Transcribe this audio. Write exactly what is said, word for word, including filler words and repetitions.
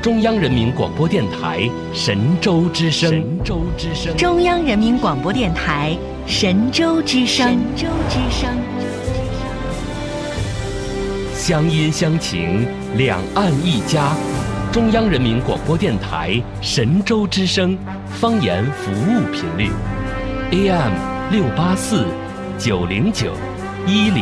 中央人民广播电台神州之声。神州之声。 中央人民广播电台神州之声。神州之声。 乡音乡情，两岸一家。中央人民广播电台神州之声方言服务频率 A M 六八四九零九一零。